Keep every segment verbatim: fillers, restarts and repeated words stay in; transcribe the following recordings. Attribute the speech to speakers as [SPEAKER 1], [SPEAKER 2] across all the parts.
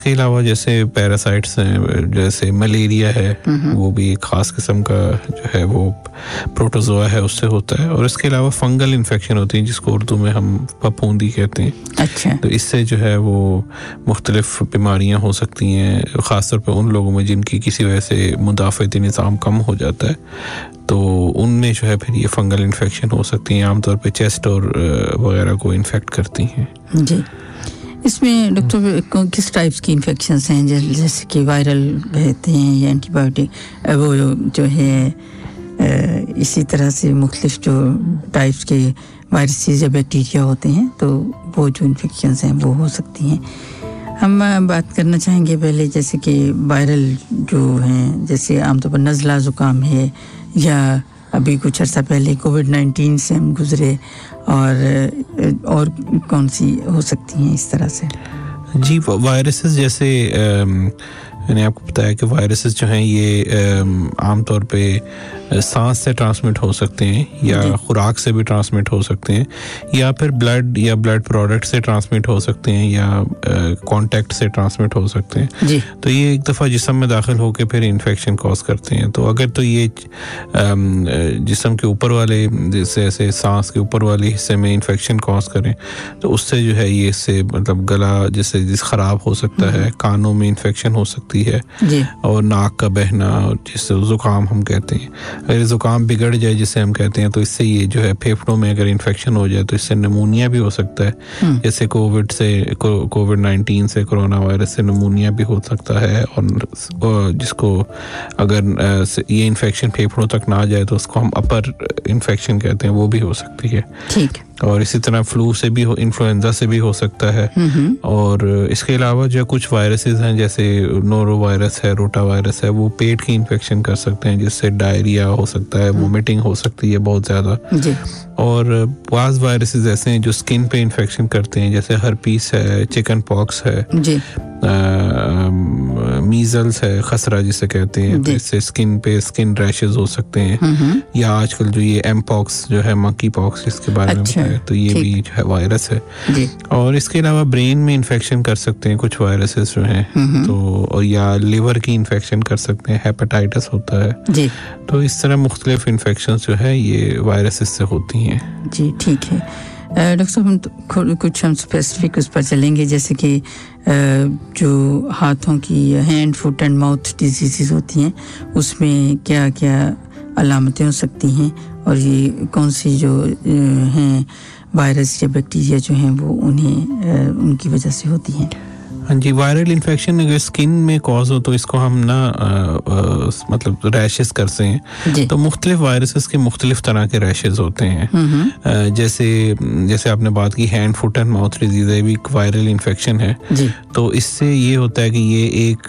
[SPEAKER 1] इसके अलावा जैसे पैरासाइट्स हैं, जैसे मलेरिया है, वो भी एक ख़ास किस्म का जो है वो प्रोटोजोआ है, उससे होता है। और इसके अलावा फंगल इन्फेक्शन होती है जिसको उर्दू में हम फफूंदी कहते हैं।
[SPEAKER 2] अच्छा।
[SPEAKER 1] तो इससे जो है वो मुख्तलिफ बीमारियाँ हो सकती हैं, ख़ासतौर पर उन लोगों में जिनकी किसी वजह से मुदाफ़ती निज़ाम कम हो जाता है, तो उनमें जो है फिर ये फंगल इन्फेक्शन हो सकती हैं, आमतौर पे चेस्ट और वगैरह को इन्फेक्ट करती हैं।
[SPEAKER 2] जी, इसमें डॉक्टर किस टाइप्स की इन्फेक्शंस हैं, जैसे कि वायरल कहते हैं या एंटीबायोटिक, वो जो है इसी तरह से मुख्तलिफ जो टाइप्स के वायरसेस या बैक्टीरिया होते हैं, तो वो जो इन्फेक्शंस हैं वो हो सकती हैं। हम बात करना चाहेंगे पहले जैसे कि वायरल जो हैं, जैसे आमतौर पर नज़ला ज़ुकाम है, या अभी कुछ अर्सा पहले कोविड नाइन्टीन से हम गुजरे, और और कौन सी हो सकती हैं इस तरह से?
[SPEAKER 1] जी, वायरसेस जैसे मैंने आपको बताया कि वायरसेस जो हैं ये आमतौर पे सांस से ट्रांसमिट हो सकते हैं, या खुराक से भी ट्रांसमिट हो सकते हैं, या फिर ब्लड या ब्लड प्रोडक्ट से ट्रांसमिट हो सकते हैं, या कांटेक्ट से ट्रांसमिट हो सकते हैं।
[SPEAKER 2] जी।
[SPEAKER 1] तो ये एक दफ़ा जिस्म में दाखिल होकर फिर इन्फेक्शन कॉज करते हैं। तो अगर तो ये जिस्म के ऊपर वाले, जैसे ऐसे सांस के ऊपर वाले हिस्से में इन्फेक्शन कॉज करें, तो उससे जो है ये इससे मतलब गला जैसे जिस ख़राब हो सकता है, कानों में इन्फेक्शन हो सकती है,
[SPEAKER 2] जी।
[SPEAKER 1] और नाक का बहना, जिससे ज़ुकाम हम कहते हैं। अगर ज़ुकाम बिगड़ जाए जिसे हम कहते हैं, तो इससे ये जो है फेफड़ों में अगर इन्फेक्शन हो जाए तो इससे निमोनिया भी हो सकता है। जैसे कोविड से कोविड नाइन्टीन से, कोरोना वायरस से निमोनिया भी हो सकता है, और जिसको अगर ये इन्फेक्शन फेफड़ों तक ना जाए तो उसको हम अपर इन्फेक्शन कहते हैं, वो भी हो सकती है।
[SPEAKER 2] ठीक।
[SPEAKER 1] और इसी तरह फ्लू से भी हो, इन्फ्लुएंजा से भी हो सकता है। और इसके अलावा जो कुछ वायरसेस हैं, जैसे नोरो वायरस है, रोटा वायरस है, वो पेट की इन्फेक्शन कर सकते हैं, जिससे डायरिया हो सकता है, वोमिटिंग हो सकती है बहुत ज़्यादा। और बाज़ वायरसेस ऐसे हैं जो स्किन पे इन्फेक्शन करते हैं, जैसे हर्पीस है, चिकन पॉक्स है, मीजल्स है, खसरा जिसे कहते हैं, तो इससे स्किन पे स्किन रैशेस हो सकते हैं। या आजकल जो ये एम पॉक्स जो है, मंकी पॉक्स जिसके बारे में बताया, तो ये भी जो है वायरस है। और इसके अलावा ब्रेन में इन्फेक्शन कर सकते हैं कुछ वायरसेस जो हैं, तो और या लिवर की इन्फेक्शन कर सकते हैं, हेपेटाइटिस होता है। जी। तो इस तरह मुख्तलिफ इन्फेक्शन जो है ये वायरसेस से होती हैं।
[SPEAKER 2] जी, ठीक है डॉक्टर साहब, हम तो कुछ हम स्पेसिफिक उस पर चलेंगे, जैसे कि जो हाथों की hand foot and mouth disease होती हैं, उसमें क्या क्या अलामतें हो सकती हैं, और ये कौन सी जो हैं वायरस या बैक्टीरिया जो हैं वो उन्हें उनकी वजह से होती हैं?
[SPEAKER 1] हाँ जी, वायरल इन्फेक्शन अगर स्किन में कॉज हो तो इसको हम ना आ, आ, मतलब रैशेस करते हैं। तो मुख्तलिफ वायरसेस के मुख्तलिफ तरह के रैशेस होते हैं। आ, जैसे जैसे आपने बात की hand foot and mouth disease है, भी एक वायरल इन्फेक्शन है। तो इससे ये होता है कि ये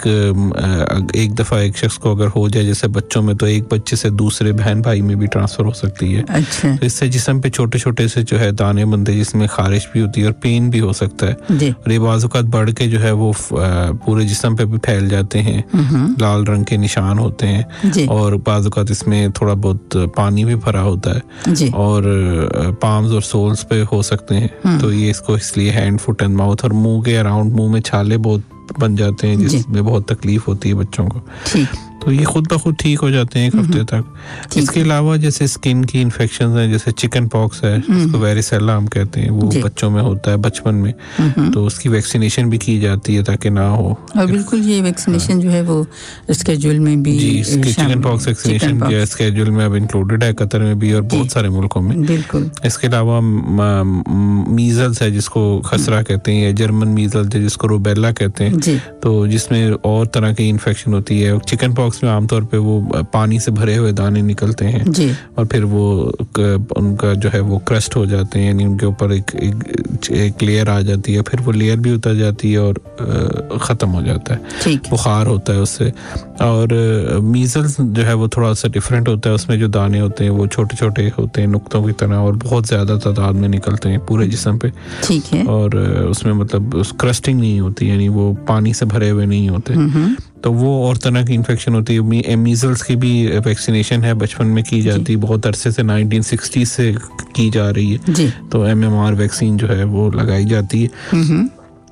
[SPEAKER 1] एक एक दफ़ा एक शख्स को अगर हो जाए, जैसे बच्चों में, तो एक बच्चे से दूसरे बहन भाई में भी ट्रांसफ़र हो सकती है।
[SPEAKER 2] अच्छा।
[SPEAKER 1] तो इससे जिस्म पे छोटे छोटे से जो है दाने बनते हैं, जिसमें खारिश भी होती है और पेन भी हो सकता है। और ये बाज़ औक़ात बढ़ के जो है वो पूरे जिस्म पे भी फैल जाते हैं, लाल रंग के निशान होते हैं, और बाज़ औक़ात इसमें थोड़ा बहुत पानी भी भरा होता है, और पाम्स और सोल्स पे हो सकते हैं। तो ये इसको इसलिए हैंड फुट एंड माउथ, और मुंह के अराउंड मुंह में छाले बहुत बन जाते हैं, जिसमें बहुत तकलीफ होती है बच्चों को। तो ये खुद ब खुद ठीक हो जाते हैं एक हफ्ते तक। इसके अलावा जैसे स्किन की इन्फेक्शन हैं, जैसे चिकन पॉक्स है, जिसको वेरिसेला हम कहते हैं, वो बच्चों में होता है बचपन में, तो उसकी वैक्सीनेशन भी की जाती है ताकि ना हो।
[SPEAKER 2] और बिल्कुल ये वैक्सीनेशन जो है वो स्केड्यूल में भी,
[SPEAKER 1] जी, चिकन पॉक्स वैक्सीनेशन जो स्केड्यूल में अब इंक्लूडेड है, कतर में भी और बहुत सारे मुल्कों में।
[SPEAKER 2] बिल्कुल।
[SPEAKER 1] इसके अलावा मीजल्स है, जिसको खसरा कहते हैं, या जर्मन मीजल्स है जिसको रूबेला कहते हैं, तो जिसमें और तरह की इन्फेक्शन होती है। चिकन पॉक्स में आमतौर पे वो पानी से भरे हुए दाने निकलते हैं, जी। और फिर वो उनका जो है वो क्रस्ट हो जाते हैं, यानी उनके ऊपर एक, एक एक लेयर आ जाती है, फिर वो लेयर भी उतर जाती है और ख़त्म हो जाता है, बुखार होता है उससे। और मीजल्स जो है वो थोड़ा सा डिफरेंट होता है, उसमें जो दाने होते हैं वो छोटे छोटे होते हैं नुक्तों की तरह, और बहुत ज़्यादा तादाद में निकलते हैं पूरे जिस्म पे।
[SPEAKER 2] ठीक है।
[SPEAKER 1] और उसमें मतलब क्रस्टिंग नहीं होती, यानी वो पानी से भरे हुए नहीं होते। तो वो और तरह की इन्फेक्शन होती है। मीजल्स की भी वैक्सीनेशन है, बचपन में की जाती है, बहुत अरसे से नाइनटीन सिक्सटी से की जा रही है। तो एम एम आर वैक्सीन जो है वो लगाई जाती है।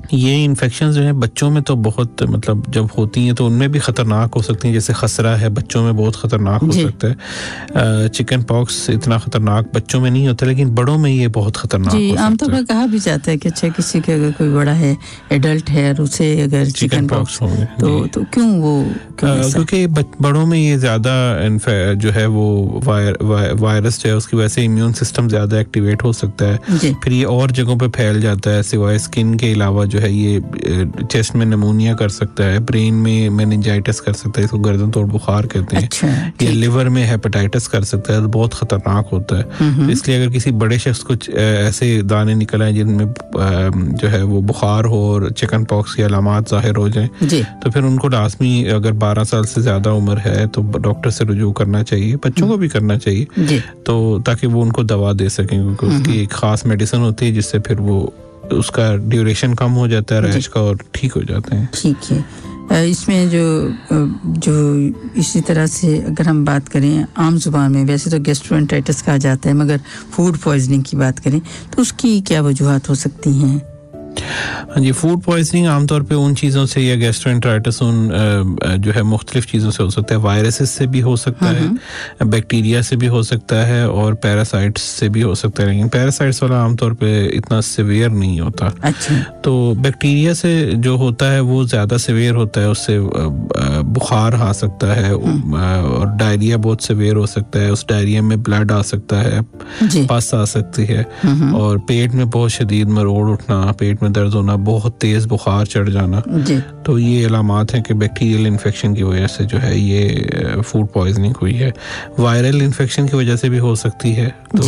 [SPEAKER 1] ये इन्फेक्शन जो है बच्चों में तो बहुत मतलब जब होती हैं तो उनमें भी ख़तरनाक हो सकती हैं, जैसे खसरा है बच्चों में बहुत ख़तरनाक हो सकता है। चिकन पॉक्स इतना ख़तरनाक बच्चों में नहीं होता, लेकिन बड़ों में ये बहुत ख़तरनाक हो सकता है।
[SPEAKER 2] आमतौर पर कहा भी जाता है कि अच्छा किसी के अगर कोई बड़ा है एडल्ट है और उसे अगर चिकन पॉक्स हो तो तो क्यों वो
[SPEAKER 1] क्योंकि बड़ों में ये ज़्यादा जो है वो वायर, वायरस जो है उसकी वजह से इम्यून सिस्टम ज़्यादा एक्टिवेट हो सकता है, फिर ये और जगहों पे फैल जाता है। सिवाय स्किन के अलावा जो है ये चेस्ट में निमोनिया कर सकता है, ब्रेन में मेनिंजाइटिस कर सकता है, इसको गर्दन तोड़ बुखार कहते हैं। अच्छा, ये लिवर में हेपेटाइटिस कर सकता है, तो बहुत खतरनाक होता है। तो इसलिए अगर किसी बड़े शख्स को ऐसे दाने निकल आए जिनमें जो है वो बुखार हो और चिकन पॉक्स की अलामात जाहिर हो जाए, तो फिर उनको लाजमी अगर बारह साल से ज्यादा उम्र है तो डॉक्टर से रुजू करना चाहिए। बच्चों को भी करना चाहिए, तो ताकि वो उनको दवा दे सकें, क्योंकि उसकी एक खास मेडिसिन होती है जिससे फिर वो उसका ड्यूरेशन कम हो जाता है रैश का और ठीक हो जाते हैं।
[SPEAKER 2] ठीक है। इसमें जो जो इसी तरह से अगर हम बात करें आम जुबान में, वैसे तो गैस्ट्रोएंटेराइटिस कहा जाता है, मगर फूड पॉइजनिंग की बात करें तो उसकी क्या वजूहात हो सकती हैं?
[SPEAKER 1] हाँ जी, फूड पॉइजनिंग आमतौर पे उन चीज़ों से या गैस्ट्रोएंटेराइटिस उन जो है मुख्तलिफ चीज़ों से हो सकता है। वायरसेस से भी हो सकता है, बैक्टीरिया से भी हो सकता है और पैरासाइट्स से भी हो सकता है, लेकिन पैरासाइट्स वाला आमतौर पे इतना सिवियर नहीं होता।
[SPEAKER 2] अच्छा।
[SPEAKER 1] तो बैक्टीरिया से जो होता है वो ज़्यादा सिवियर होता है, उससे बुखार आ सकता है और डायरिया बहुत सिवियर हो सकता है, उस डायरिया में ब्लड आ सकता है, पस आ सकती है और पेट में बहुत शदीद मरोड़ उठना, पेट में दर्द होना, बहुत तेज बुखार चढ़ जाना, तो ये अलामात हैं कि बैक्टीरियल इन्फेक्शन की वजह से जो है ये फूड पॉइजनिंग हुई है। वायरल इन्फेक्शन की वजह से भी हो सकती है, तो,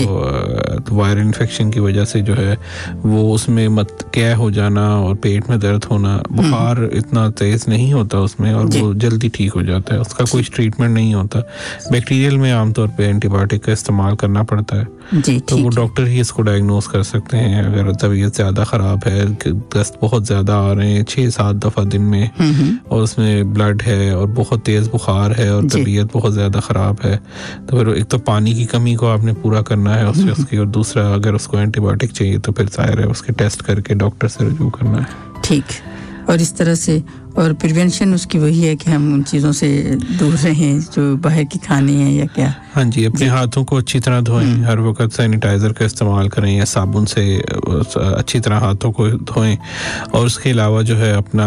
[SPEAKER 1] तो वायरल इन्फेक्शन की वजह से जो है वो उसमें मत क्या हो जाना और पेट में दर्द होना, बुखार इतना तेज नहीं होता उसमें और वो जल्दी ठीक हो जाता है, उसका कोई ट्रीटमेंट नहीं होता। बैक्टीरियल में आमतौर पर एंटीबायोटिक का इस्तेमाल करना पड़ता है, तो वो डॉक्टर ही इसको डायग्नोज कर सकते हैं। अगर तबीयत ज़्यादा ख़राब है, दस्त बहुत ज़्यादा आ रहे हैं छः सात दफ़ा दिन में और उसमें ब्लड है और बहुत तेज़ बुखार है और तबीयत बहुत ज़्यादा ख़राब है, तो फिर एक तो पानी की कमी को आपने पूरा करना है उससे उसकी, और दूसरा अगर उसको एंटीबायोटिक चाहिए तो फिर जाहिर है उसके टेस्ट करके डॉक्टर से रुजू करना है।
[SPEAKER 2] ठीक, और इस तरह से और प्रिवेंशन उसकी वही है कि हम उन चीज़ों से दूर रहें जो बाहर की खाने हैं या क्या?
[SPEAKER 1] हाँ जी, अपने हाथों को अच्छी तरह धोएं, हर वक्त सैनिटाइज़र का इस्तेमाल करें या साबुन से अच्छी तरह हाथों को धोएं, और उसके अलावा जो है अपना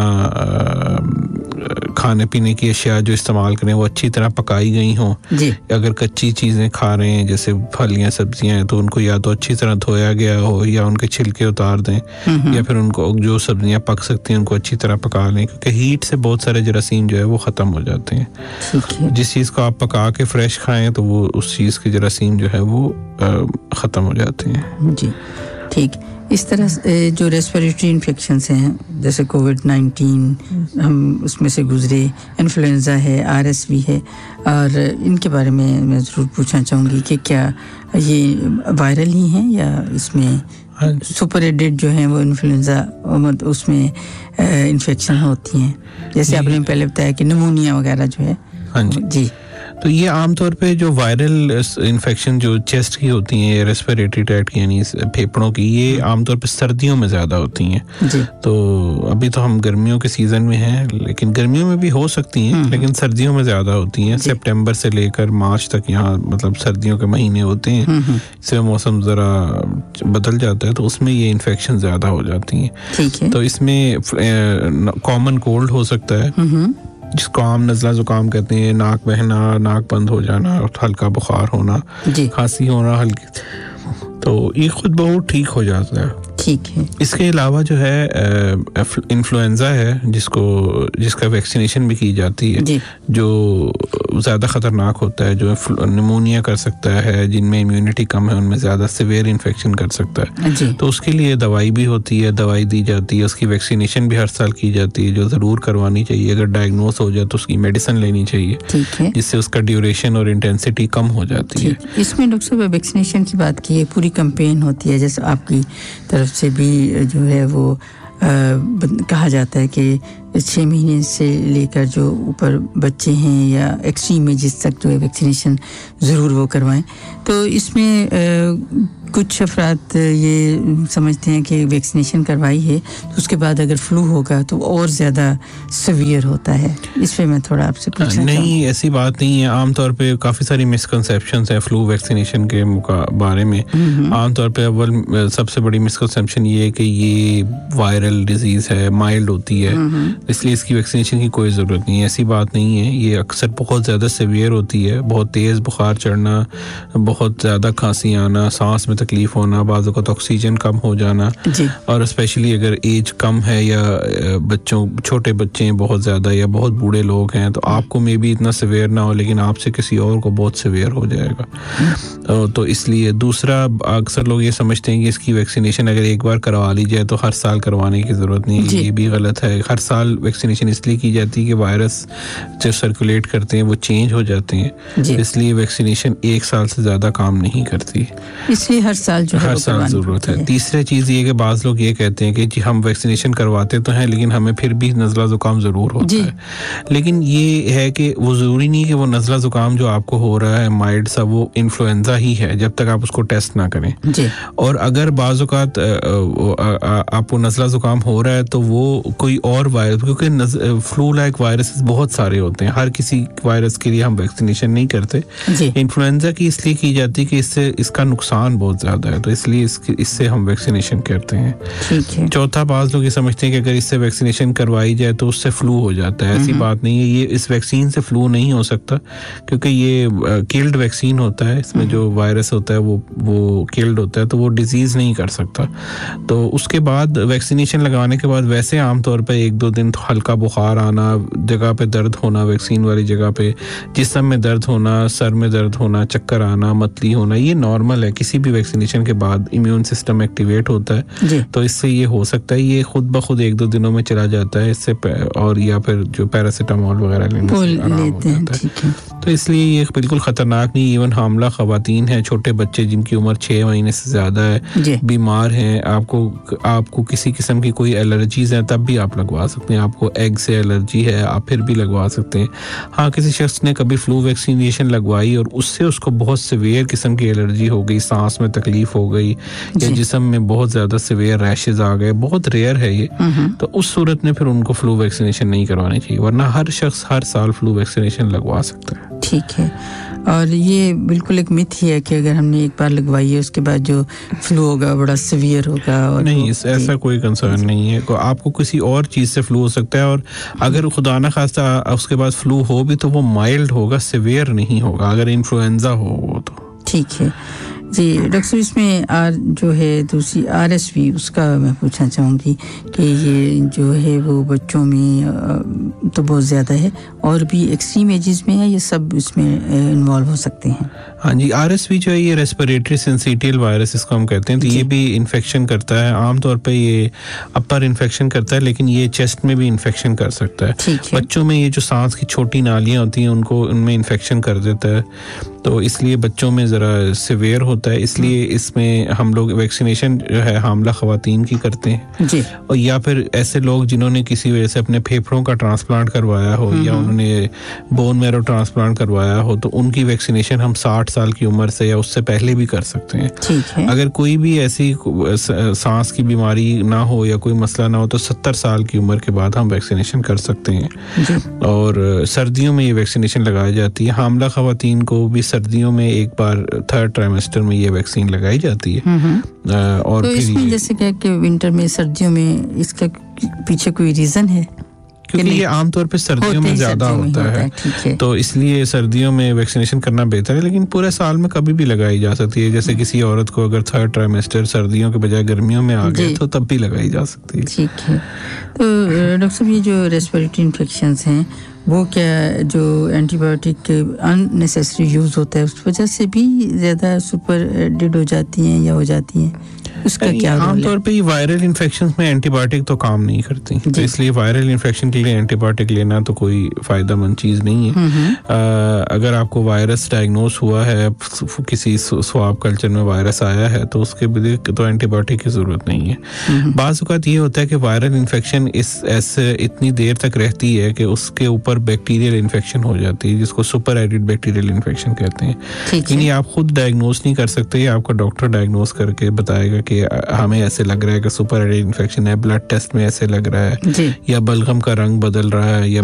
[SPEAKER 1] खाने पीने की अशिया जो इस्तेमाल करें वो अच्छी तरह पकाई गई हों। अगर कच्ची चीज़ें खा रहे हैं जैसे फलियाँ सब्जियाँ हैं तो उनको या तो अच्छी तरह धोया गया हो या उनके छिलके उतार दें, या फिर उनको जो सब्जियाँ पक सकती हैं उनको अच्छी तरह पका लें, क्योंकि हीट से बहुत सारे जरासीम जो है वो ख़त्म हो जाते हैं। जिस चीज़ को आप पका के फ्रेश खाएं तो वो उस चीज़ के जरासीम जो है वो ख़त्म हो जाते हैं।
[SPEAKER 2] जी ठीक। इस तरह जो रेस्पिरेटरी इन्फेक्शंस हैं जैसे कोविड नाइन्टीन हम उसमें से गुजरे, इन्फ्लुएंजा है, आरएसवी है, और इनके बारे में मैं ज़रूर पूछना चाहूँगी कि क्या ये वायरल ही हैं या इसमें सुपर एडेड जो हैं वो इन्फ्लुएंजा उसमें इन्फेक्शन होती हैं, जैसे आपने पहले बताया कि निमोनिया वगैरह जो है?
[SPEAKER 1] हाँ जी
[SPEAKER 2] जी।
[SPEAKER 1] तो ये आमतौर पे जो वायरल इन्फेक्शन जो चेस्ट की होती हैं, रेस्पिरेटरी ट्रैक्ट की यानी फेफड़ों की, ये आमतौर पे सर्दियों में ज़्यादा होती हैं। तो अभी तो हम गर्मियों के सीज़न में हैं, लेकिन गर्मियों में भी हो सकती हैं, लेकिन सर्दियों में ज़्यादा होती हैं। सितंबर से लेकर मार्च तक यहाँ मतलब सर्दियों के महीने होते हैं, इससे मौसम ज़रा बदल जाता है तो उसमें ये इन्फेक्शन ज़्यादा हो जाती हैं। तो इसमें कॉमन कोल्ड हो सकता है जिसको आम नज़ला ज़ुकाम कहते हैं, नाक बहना, नाक बंद हो जाना, हल्का बुखार होना, खांसी होना हल्की, तो ये खुद बहुत ठीक हो जाता है।
[SPEAKER 2] ठीक है।
[SPEAKER 1] इसके अलावा जो है इन्फ्लुएंजा है जिसको जिसका वैक्सीनेशन भी की जाती है, जो ज़्यादा ख़तरनाक होता है, जो निमोनिया कर सकता है, जिनमें इम्यूनिटी कम है उनमें ज़्यादा सीवियर इन्फेक्शन कर सकता है, तो उसके लिए दवाई भी होती है, दवाई दी जाती है, उसकी वैक्सीनेशन भी हर साल की जाती है जो ज़रूर करवानी चाहिए। अगर डायग्नोस हो जाए तो उसकी मेडिसिन लेनी चाहिए जिससे उसका ड्यूरेशन और इंटेंसिटी कम हो जाती है।
[SPEAKER 2] इसमें डॉक्टर साहब वैक्सीनेशन की बात की है, पूरी कैंपेन होती है जैसे आपकी तरफ से भी जो है वो आ, कहा जाता है कि छः महीने से लेकर जो ऊपर बच्चे हैं या एक्सट्रीम एजेस तक जो है वैक्सीनेशन ज़रूर वो करवाएं, तो इसमें कुछ अफराद ये समझते हैं कि वैक्सीनेशन करवाई है तो उसके बाद अगर फ्लू होगा तो और ज़्यादा सीवियर होता है। इस पे मैं थोड़ा आपसे पूछना
[SPEAKER 1] नहीं, ऐसी बात नहीं है। आमतौर पे काफ़ी सारी मिसकंसेप्शंस हैं फ्लू वैक्सीनेशन के बारे में। आमतौर पे अव्वल सबसे बड़ी मिसकंसेप्शन ये है कि ये वायरल डिजीज़ है, माइल्ड होती है, इसलिए इसकी वैक्सीनेशन की कोई ज़रूरत नहीं है। ऐसी बात नहीं है। ये अक्सर बहुत ज़्यादा सीवियर होती है, बहुत तेज़ बुखार चढ़ना, बहुत ज़्यादा खांसी आना, सांस में तकलीफ होना, बाज़ वक़्त ऑक्सीजन कम हो जाना, और स्पेशली अगर एज कम है या बच्चों छोटे बच्चे हैं बहुत ज़्यादा या बहुत बूढ़े लोग हैं तो आपको मे भी इतना सीवियर ना हो लेकिन आपसे किसी और को बहुत सीवियर हो जाएगा। तो इसलिए दूसरा, अक्सर लोग ये समझते हैं कि इसकी वैक्सीनेशन अगर एक बार करवा ली जाए तो हर साल करवाने की ज़रूरत नहीं है। ये भी गलत है। हर साल वैक्सीनेशन इसलिए की जाती है कि वायरस जो सर्कुलेट करते हैं वो चेंज हो जाते हैं, इसलिए वैक्सीनेशन एक साल से ज़्यादा काम नहीं करती,
[SPEAKER 2] इसलिए हर साल जो
[SPEAKER 1] हर साल ज़रूरत है। तीसरी चीज़ ये कि बाज़ लोग ये कहते हैं कि जी हम वैक्सीनेशन करवाते तो हैं लेकिन हमें फिर भी नज़ला ज़ुकाम ज़रूर होता है। लेकिन ये है कि वो ज़रूरी नहीं कि वो नज़ला ज़ुकाम जो आपको हो रहा है माइल्ड सा वो इन्फ्लुएंजा ही है जब तक आप उसको टेस्ट ना करें। और अगर बाज़ औक़ात आपको नज़ला ज़ुकाम हो रहा है तो वो कोई और वायरस, क्योंकि फ्लू लाइक वायरस बहुत सारे होते हैं, हर किसी वायरस के लिए हम वैक्सीनेशन नहीं करते। इन्फ्लुएंजा की इसलिए की जाती है कि इससे इसका नुकसान बहुत ज़्यादा है तो इसलिए इसके इससे हम वैक्सीनेशन करते हैं। ठीक है। चौथा, बाज़ लोग ये समझते हैं कि अगर इससे वैक्सीनेशन करवाई जाए तो उससे फ्लू हो जाता है। ऐसी बात नहीं है। ये इस वैक्सीन से फ्लू नहीं हो सकता क्योंकि ये किल्ड वैक्सीन होता है, इसमें जो वायरस होता है वो वो किल्ड होता है तो वो डिजीज़ नहीं कर सकता। तो उसके बाद वैक्सीनेशन लगाने के बाद वैसे आमतौर पर एक दो दिन तो हल्का बुखार आना, जगह पे दर्द होना, वैक्सीन वाली जगह पे जिस्म में दर्द होना, सर में दर्द होना, चक्कर आना, मतली होना, ये नॉर्मल है। किसी भी वैक्सीनेशन के बाद इम्यून सिस्टम एक्टिवेट होता है तो इससे ये हो सकता है। ये खुद ब खुद एक दो दिनों में चला जाता है इससे, और या फिर जो पैरासीटामोल वगैरह लेने से आराम हो जाता है। तो इसलिए ये बिल्कुल ख़तरनाक नहीं। इवन हामला ख़वातीन हैं, छोटे बच्चे जिनकी उम्र छः महीने से ज़्यादा है, बीमार हैं, आपको आपको किसी किस्म की कोई एलर्जीज हैं तब भी आप लगवा सकते हैं। आपको एग से एलर्जी है आप फिर भी लगवा सकते हैं। हाँ, किसी शख्स ने कभी फ्लू वैक्सीनेशन लगवाई और उससे उसको बहुत सीवियर किस्म की एलर्जी हो गई, सांस में तकलीफ हो गई या जिस्म में बहुत ज़्यादा सीवियर रैशेज आ गए, बहुत रेयर है ये, तो उस सूरत में फिर उनको फ्लू वैक्सीनेशन नहीं करवानी चाहिए, वरना हर शख्स हर साल फ्लू वैक्सीनेशन लगवा सकता है।
[SPEAKER 2] ठीक है। और ये बिल्कुल एक मिथ ही है कि अगर हमने एक बार लगवाई है उसके बाद जो फ्लू होगा बड़ा सीवियर होगा, और
[SPEAKER 1] नहीं, ऐसा कोई कंसर्न नहीं है। आपको किसी और चीज़ से फ्लू हो सकता है और अगर खुदा न खास्ता उसके बाद फ्लू हो भी तो वो माइल्ड होगा, सीवियर नहीं होगा। अगर इन्फ्लुएंजा हो वो तो ठीक
[SPEAKER 2] है जी। डॉक्टर साहब, इसमें आर जो है दूसरी आर एस वी उसका मैं पूछना चाहूँगी कि ये जो है वो बच्चों में तो बहुत ज़्यादा है और भी एक्सट्रीम एजेस में है, ये सब इसमें इन्वॉल्व हो सकते हैं?
[SPEAKER 1] हाँ जी, आर एस वी जो है ये रेस्पिरेटरी सिंसिटियल वायरस इसको हम कहते हैं, तो ये भी इन्फेक्शन करता है। आमतौर पे ये अपर इन्फेक्शन करता है लेकिन ये चेस्ट में भी इन्फेक्शन कर सकता है। है बच्चों में ये जो सांस की छोटी नालियाँ होती हैं उनको उनमें इन्फेक्शन कर देता है, तो इसलिए बच्चों में ज़रा सीवियर होता है। इसलिए इसमें हम लोग वैक्सीनेशन जो है हामला ख़वातीन की करते हैं जी। और या फिर ऐसे लोग जिन्होंने किसी वजह से अपने फेफड़ों का ट्रांसप्लांट करवाया हो या उन्होंने बोन मैरो ट्रांसप्लांट करवाया हो तो उनकी वैक्सीनेशन हम साठ साल की उम्र से या उससे पहले भी कर सकते हैं। ठीक है। अगर कोई भी ऐसी सांस की बीमारी ना हो या कोई मसला ना हो तो सत्तर साल की उम्र के बाद हम वैक्सीनेशन कर सकते हैं। और सर्दियों में ये वैक्सीनेशन लगाई जाती है। हामला ख़वातीन को भी सर्दियों में एक बार थर्ड ट्राइमेस्टर में ये वैक्सीन लगाई जाती है। आ, और
[SPEAKER 2] तो इसमें जैसे क्या कि विंटर में सर्दियों में इसका पीछे कोई रीजन है?
[SPEAKER 1] क्योंकि ये आमतौर पे सर्दियों में ज्यादा होता है, है तो इसलिए सर्दियों में वैक्सीनेशन करना बेहतर है, लेकिन पूरे साल में कभी भी लगाई जा सकती है। जैसे किसी औरत को अगर थर्ड ट्राइमेस्टर सर्दियों के बजाय गर्मियों में आ गए तो तब भी लगाई जा सकती है।
[SPEAKER 2] ठीक है। तो डॉक्टर साहब, ये जो रेस्पिरेटरी इन्फेक्शंस हैं वो क्या जो एंटीबायोटिक के अननेसेसरी यूज़ होता है उस वजह से भी ज़्यादा सुपर एडिड हो जाती हैं या हो जाती हैं? उसका क्या रोल है?
[SPEAKER 1] आमतौर पे वायरल इन्फेक्शन में एंटीबायोटिक तो काम नहीं करती, तो इसलिए वायरल इन्फेक्शन के लिए एंटीबायोटिक लेना तो कोई फायदेमंद चीज नहीं है। आ, अगर आपको वायरस डायग्नोस हुआ है, किसी स्वाब कल्चर में वायरस आया है, तो उसके लिए तो एंटीबायोटिक की जरूरत नहीं है। बाज़ औक़ात ये होता है कि वायरल इन्फेक्शन इस ऐसे इतनी देर तक रहती है कि उसके ऊपर बैक्टीरियल इन्फेक्शन हो जाती है, जिसको सुपर एडिड बैक्टीरियल इन्फेक्शन कहते हैं। यानी आप खुद डायग्नोस नहीं कर सकते, या आपका डॉक्टर डायग्नोस करके बताएगा कि हमें ऐसे लग रहा है कि सुपर एडिड इन्फेक्शन है, ब्लड टेस्ट में ऐसे लग रहा है, या बलगम का रंग बदल रहा है, या